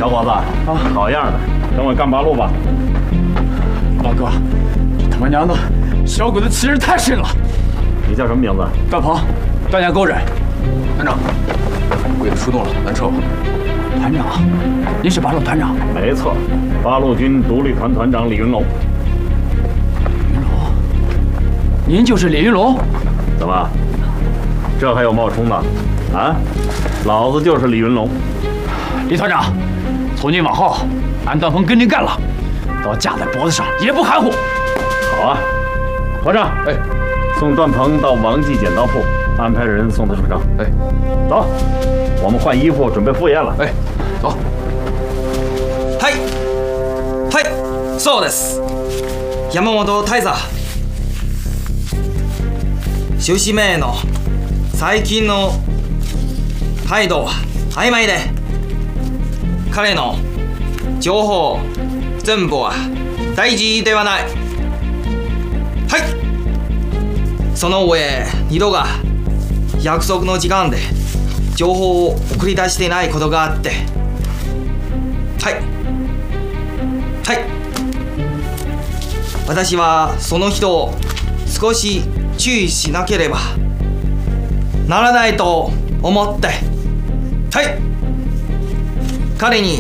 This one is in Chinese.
小伙子啊，好样的，跟我干八路吧。 老哥，他妈娘的，小鬼子欺人太甚了！ 你叫什么名字？ 段鹏，段家沟人。团长，鬼子出动了，咱撤吧。团长，您是八路团长？ 没错，八路军独立团团长李云龙。 云龙，您就是李云龙？ 怎么，这还有冒充的？啊，老子就是李云龙。 李团长，从今往后，俺段鹏跟您干了，刀架在脖子上也不含糊。 好啊，团长，哎，送段鹏到王记剪刀铺，安排人送他出城。哎，走，我们换衣服准备赴宴了。 哎，走。 はいはいそうです。山本大佐。朱子明の最近の態度は曖昧で、彼の情報全部は大事ではない。はい。その上、二度が約束の時間で情報を送り出していないことがあって、はいはい。私はその人を少し注意しなければならないと思って、はい。彼に